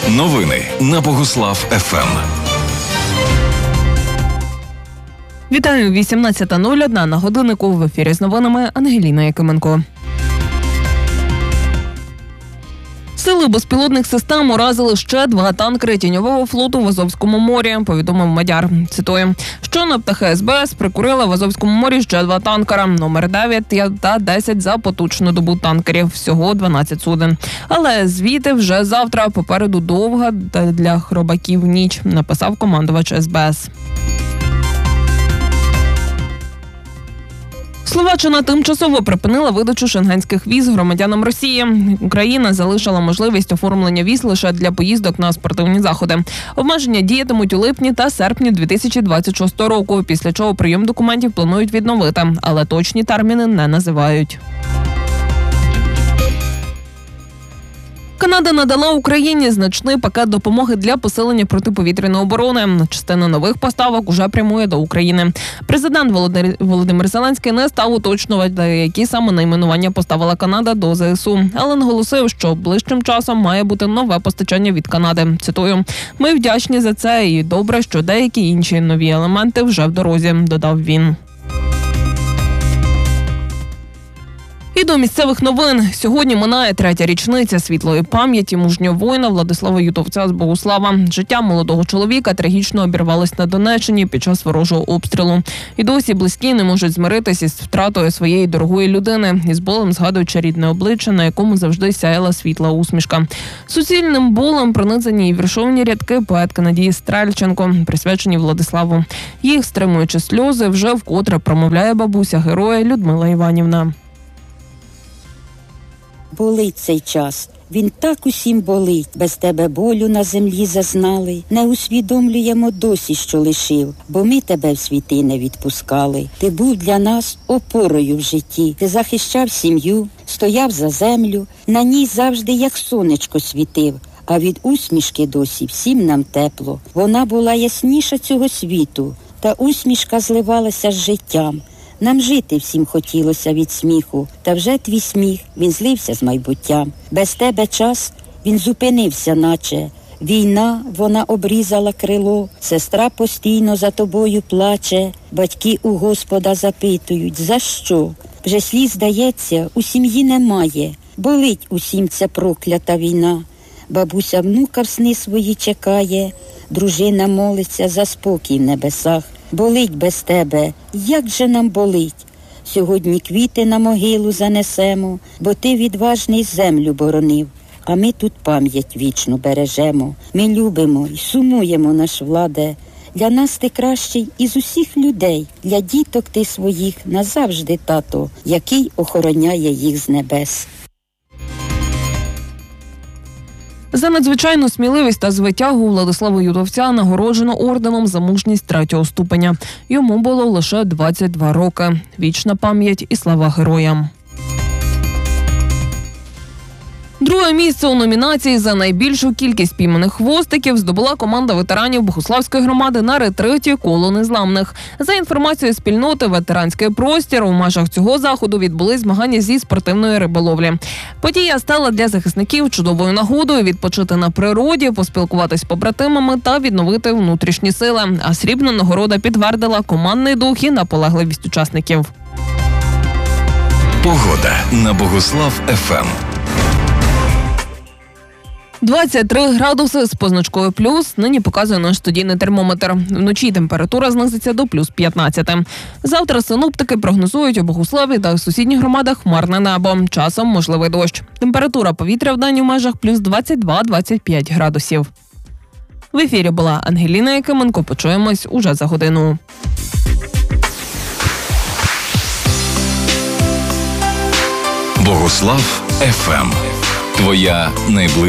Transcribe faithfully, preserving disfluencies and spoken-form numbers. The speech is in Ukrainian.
Новини на Богуслав еф ем. Вітаю, вісімнадцята нуль одна на годиннику. В ефірі з новинами Ангеліна Якименко. Сили безпілотних систем уразили ще два танкери тіньового флоту в Азовському морі, повідомив Мадяр. Цитую. Щойно птахи ес бе ес прикурили в Азовському морі ще два танкера, номер дев'ять та десять за поточну добу танкерів, всього дванадцять суден. Але звіти вже завтра, попереду довга для хробаків ніч, написав командувач ес бе ес. Словаччина тимчасово припинила видачу шенгенських віз громадянам Росії. Україна залишила можливість оформлення віз лише для поїздок на спортивні заходи. Обмеження діятимуть у липні та серпні дві тисячі двадцять шостого року, після чого прийом документів планують відновити, але точні терміни не називають. Канада надала Україні значний пакет допомоги для посилення протиповітряної оборони. Частина нових поставок уже прямує до України. Президент Володимир Зеленський не став уточнювати, які саме найменування поставила Канада до зе ес у, але наголосив, що ближчим часом має бути нове постачання від Канади. Цитую: «Ми вдячні за це і добре, що деякі інші нові елементи вже в дорозі», – додав він. І до місцевих новин. Сьогодні минає третя річниця світлої пам'яті мужнього воїна Владислава Ютовця з Богуслава. Життя молодого чоловіка трагічно обірвалось на Донеччині під час ворожого обстрілу. І досі близькі не можуть змиритися із втратою своєї дорогої людини, із болем згадуючи рідне обличчя, на якому завжди сяяла світла усмішка. Суцільним болем пронизані і віршовані рядки поетки Надії Стрельченко, присвячені Владиславу. Їх, стримуючи сльози, вже вкотре промовляє бабуся героя Людмила Іванівна. Болить цей час, він так усім болить. Без тебе болю на землі зазнали. Не усвідомлюємо досі, що лишив, бо ми тебе в світи не відпускали. Ти був для нас опорою в житті. Ти захищав сім'ю, стояв за землю. На ній завжди як сонечко світив. А від усмішки досі всім нам тепло. Вона була ясніша цього світу, та усмішка зливалася з життям. Нам жити всім хотілося від сміху, та вже твій сміх, він злився з майбуттям. Без тебе час, він зупинився наче. Війна, вона обрізала крило, сестра постійно за тобою плаче. Батьки у Господа запитують, за що? Вже сліз, здається, у сім'ї немає. Болить усім ця проклята війна. Бабуся внука в сни свої чекає, дружина молиться за спокій в небесах. Болить без тебе, як же нам болить. Сьогодні квіти на могилу занесемо, бо ти відважний землю боронив, а ми тут пам'ять вічну бережемо. Ми любимо і сумуємо, наш Владе. Для нас ти кращий із усіх людей, для діток ти своїх назавжди тато, який охороняє їх з небес. За надзвичайну сміливість та звитягу Владислава Ютовця нагороджено орденом за мужність третього ступеня. Йому було лише двадцять два роки. Вічна пам'ять і слава героям. Друге місце у номінації за найбільшу кількість пійманих хвостиків здобула команда ветеранів Богуславської громади на ретриті «Коло незламних». За інформацією спільноти «Ветеранський простір», у межах цього заходу відбулись змагання зі спортивної риболовлі. Подія стала для захисників чудовою нагодою відпочити на природі, поспілкуватись з побратимами та відновити внутрішні сили. А срібна нагорода підтвердила командний дух і наполегливість учасників. Погода на Богуслав еф ем. двадцять три градуси з позначкою плюс нині показує наш студійний термометр. Вночі температура знизиться до плюс п'ятнадцяти. Завтра синоптики прогнозують у Богуславі та сусідніх громадах хмарне небо. Часом можливий дощ. Температура повітря в день у межах плюс двадцять два - двадцять п'ять градусів. В ефірі була Ангеліна Якименко. Почуємось уже за годину. Богуслав еф ем. Твоя найближча